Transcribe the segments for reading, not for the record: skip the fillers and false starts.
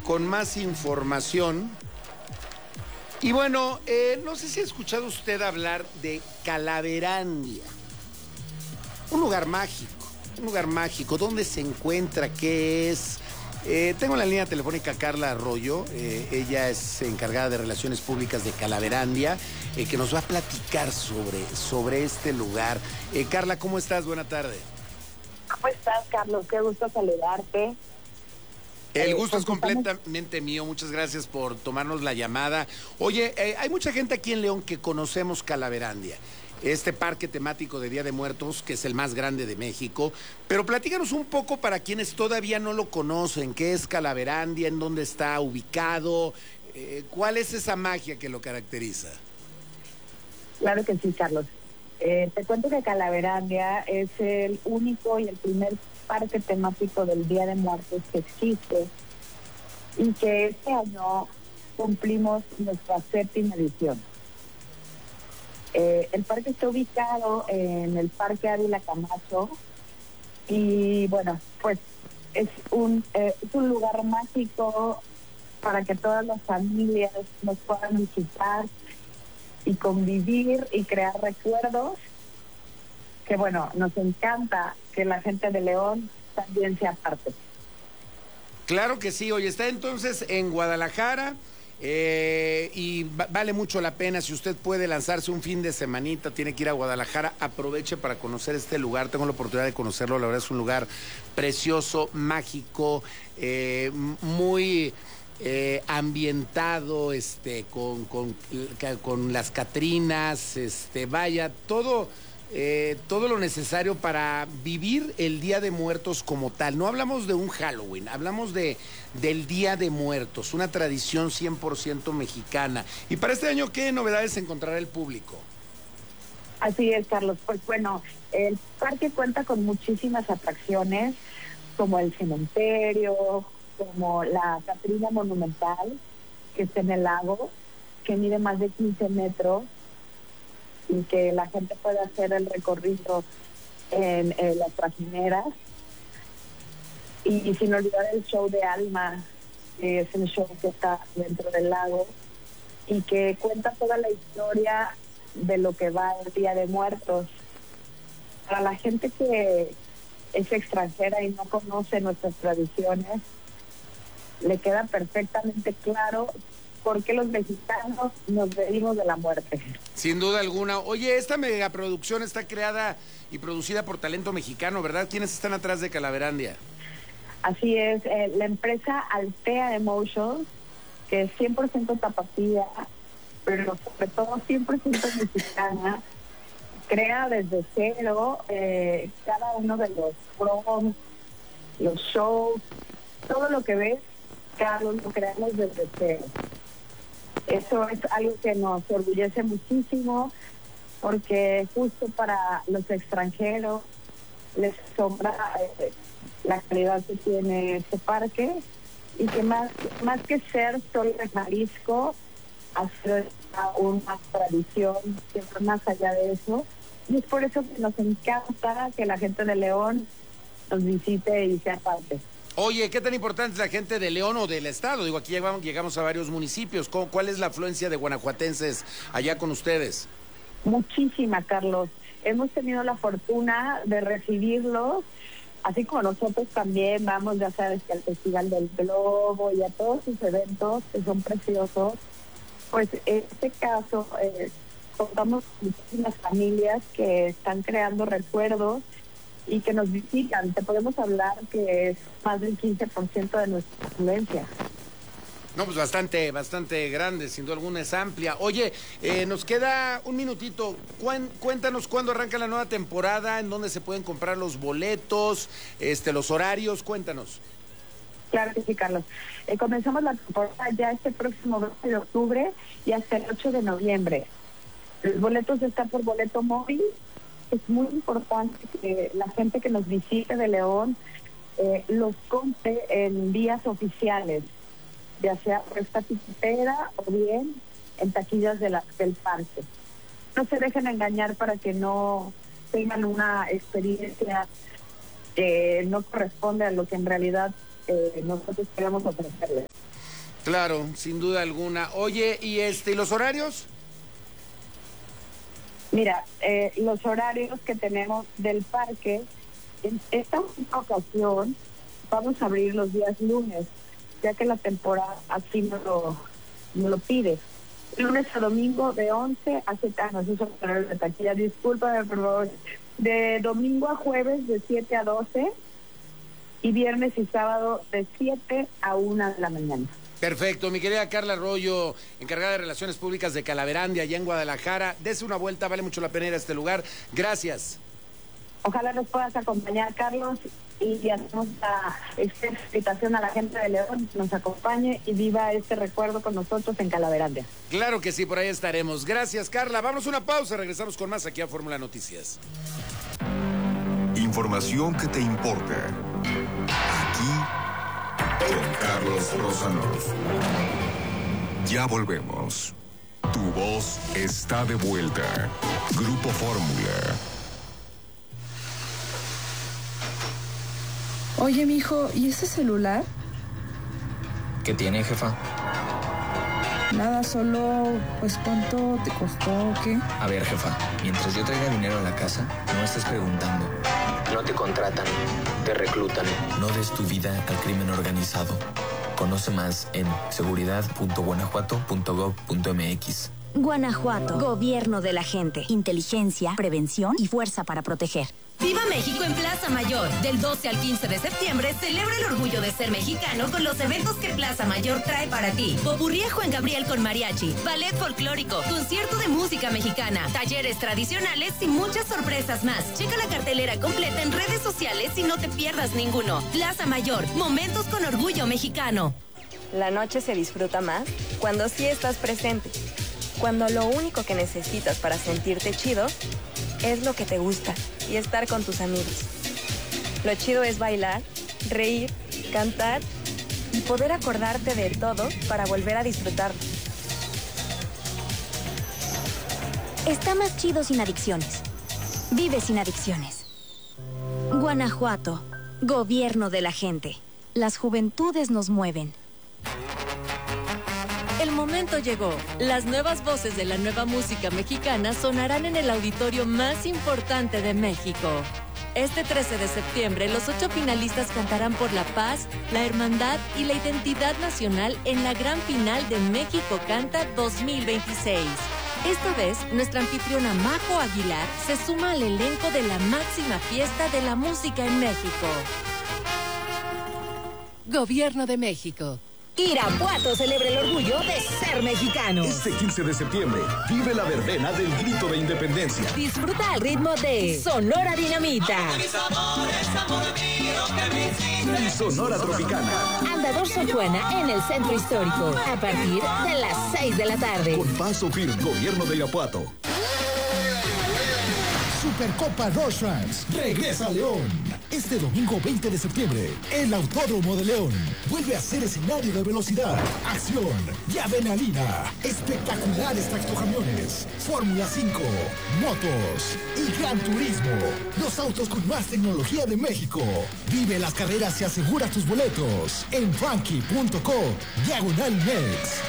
con más información. Y bueno, no sé si ha escuchado usted hablar de Calaverandia. Un lugar mágico. ¿Dónde se encuentra? ¿Qué es? Tengo en la línea telefónica a Carla Arroyo. Ella es encargada de Relaciones Públicas de Calaverandia, que nos va a platicar sobre este lugar. Carla, ¿cómo estás? Buena tarde. ¿Cómo estás, Carlos? Qué gusto saludarte. El gusto es completamente mío. Muchas gracias por tomarnos la llamada. Oye, hay mucha gente aquí en León que conocemos Calaverandia, este parque temático de Día de Muertos, que es el más grande de México. Pero platícanos un poco para quienes todavía no lo conocen. ¿Qué es Calaverandia? ¿En dónde está ubicado? ¿Cuál es esa magia que lo caracteriza? Claro que sí, Carlos. Te cuento que Calaverandia es el único y el primer parque temático del Día de Muertos que existe y que este año cumplimos nuestra 7ª edición. El parque está ubicado en el Parque Ávila Camacho y bueno, pues es un lugar mágico para que todas las familias nos puedan visitar y convivir y crear recuerdos, que bueno, nos encanta que la gente de León también sea parte. Claro que sí. Oye, está entonces en Guadalajara y vale mucho la pena. Si usted puede lanzarse un fin de semanita, tiene que ir a Guadalajara, aproveche para conocer este lugar. Tengo la oportunidad de conocerlo, la verdad es un lugar precioso, mágico, muy ambientado, con las Catrinas, vaya, todo lo necesario para vivir el Día de Muertos como tal. No hablamos de un Halloween, hablamos del Día de Muertos, una tradición 100% mexicana. Y para este año, ¿qué novedades encontrará el público? Así es, Carlos. Pues bueno, el parque cuenta con muchísimas atracciones, como el cementerio, como la Catrina Monumental, que está en el lago, que mide más de 15 metros, y que la gente puede hacer el recorrido en las trajineras. Y sin olvidar el show de Alma, que es el show que está dentro del lago y que cuenta toda la historia de lo que va el Día de Muertos. Para la gente que es extranjera y no conoce nuestras tradiciones, le queda perfectamente claro por qué los mexicanos nos reímos de la muerte. Sin duda alguna. Oye, esta megaproducción está creada y producida por talento mexicano, ¿verdad? ¿Quiénes están atrás de Calaverandia? Así es, la empresa Altea Emotions, que es 100% tapatía, pero sobre todo 100% mexicana, crea desde cero cada uno de los proms, los shows, todo lo que ves, Carlos, lo creamos desde cero. Eso es algo que nos orgullece muchísimo, porque justo para los extranjeros les asombra la calidad que tiene este parque, y que más que ser solo de Jalisco, hacer una tradición que va más allá de eso. Y es por eso que nos encanta que la gente de León nos visite y sea parte. Oye, ¿qué tan importante es la gente de León o del estado? Digo, aquí llegamos a varios municipios. ¿Cuál es la afluencia de guanajuatenses allá con ustedes? Muchísima, Carlos. Hemos tenido la fortuna de recibirlos, así como nosotros también vamos, ya sabes, que al Festival del Globo y a todos sus eventos que son preciosos. Pues en este caso contamos con muchísimas familias que están creando recuerdos y que nos visitan. Te podemos hablar que es más del 15% de nuestra afluencia. No, pues bastante grande, sin duda alguna es amplia. Oye, nos queda un minutito. Cuéntanos cuándo arranca la nueva temporada, en dónde se pueden comprar los boletos, los horarios, cuéntanos. Claro que sí, Carlos. Comenzamos la temporada ya este próximo 12 de octubre y hasta el 8 de noviembre. Los boletos están por boleto móvil. Es muy importante que la gente que nos visite de León los compre en vías oficiales, ya sea por esta tiquetera o bien en taquillas del parque. No se dejen engañar para que no tengan una experiencia que no corresponde a lo que en realidad nosotros queremos ofrecerles. Claro, sin duda alguna. Oye, ¿y los horarios? Mira, los horarios que tenemos del parque, en esta ocasión vamos a abrir los días lunes, ya que la temporada así nos lo pide. Lunes a domingo de 11 a 7 años, eso es el horario de taquilla. Discúlpame, por favor. De domingo a jueves de 7 a 12 y viernes y sábado de 7 a 1 de la mañana. Perfecto, mi querida Carla Arroyo, encargada de Relaciones Públicas de Calaverandia, allá en Guadalajara. Dese una vuelta, vale mucho la pena ir a este lugar. Gracias. Ojalá nos puedas acompañar, Carlos, y hacemos esta invitación a la gente de León, que nos acompañe y viva este recuerdo con nosotros en Calaverandia. Claro que sí, por ahí estaremos. Gracias, Carla. Vámonos a una pausa, regresamos con más aquí a Fórmula Noticias. Información que te importa. Aquí con Carlos Rosanov. Ya volvemos. Tu voz está de vuelta. Grupo Fórmula. Oye, mijo, ¿y ese celular? ¿Qué tiene, jefa? Nada, solo, pues, ¿cuánto te costó o qué? A ver, jefa, mientras yo traiga dinero a la casa, no estés preguntando. No te contratan, te reclutan. No des tu vida al crimen organizado. Conoce más en seguridad.guanajuato.gov.mx. Guanajuato, gobierno de la gente, inteligencia, prevención y fuerza para proteger. ¡Viva México en Plaza Mayor! Del 12 al 15 de septiembre, celebra el orgullo de ser mexicano con los eventos que Plaza Mayor trae para ti. Popurrí Juan Gabriel con mariachi, ballet folclórico, concierto de música mexicana, talleres tradicionales y muchas sorpresas más. Checa la cartelera completa en redes sociales y no te pierdas ninguno. Plaza Mayor, momentos con orgullo mexicano. La noche se disfruta más cuando sí estás presente. Cuando lo único que necesitas para sentirte chido es lo que te gusta y estar con tus amigos. Lo chido es bailar, reír, cantar y poder acordarte de todo para volver a disfrutarlo. Está más chido sin adicciones. Vive sin adicciones. Guanajuato, gobierno de la gente. Las juventudes nos mueven. El momento llegó. Las nuevas voces de la nueva música mexicana sonarán en el auditorio más importante de México. Este 13 de septiembre, los 8 finalistas cantarán por la paz, la hermandad y la identidad nacional en la gran final de México Canta 2026. Esta vez, nuestra anfitriona Majo Aguilar se suma al elenco de la máxima fiesta de la música en México. Gobierno de México. Irapuato celebra el orgullo de ser mexicano. Este 15 de septiembre, vive la verbena del grito de independencia. Disfruta al ritmo de Sonora Dinamita. Y Sonora Tropicana. Andador Sor Juana en el Centro Histórico. A partir de las 6 de la tarde. Con paso firme, Gobierno de Irapuato. Supercopa Rorschach regresa a León. Este domingo 20 de septiembre, el Autódromo de León vuelve a ser escenario de velocidad, acción y adrenalina. Espectaculares tractocamiones, Fórmula 5, motos y Gran Turismo. Los autos con más tecnología de México. Vive las carreras y asegura tus boletos en frankie.co/Mex.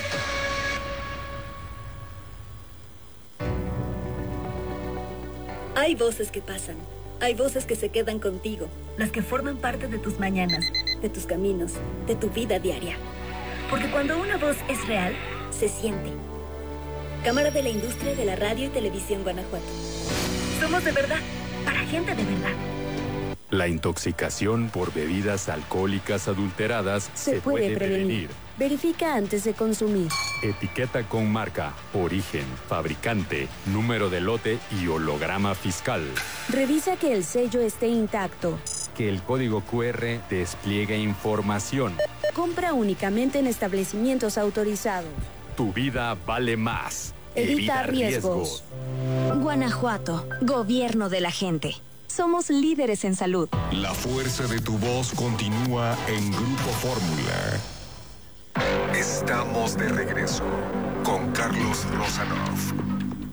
Hay voces que pasan, hay voces que se quedan contigo, las que forman parte de tus mañanas, de tus caminos, de tu vida diaria. Porque cuando una voz es real, se siente. Cámara de la Industria de la Radio y Televisión Guanajuato. Somos de verdad, para gente de verdad. La intoxicación por bebidas alcohólicas adulteradas se puede prevenir. Verifica antes de consumir. Etiqueta con marca, origen, fabricante, número de lote y holograma fiscal. Revisa que el sello esté intacto. Que el código QR despliegue información. Compra únicamente en establecimientos autorizados. Tu vida vale más. Evita riesgos. Guanajuato, gobierno de la gente. Somos líderes en salud. La fuerza de tu voz continúa en Grupo Fórmula. Estamos de regreso con Carlos Rosanov.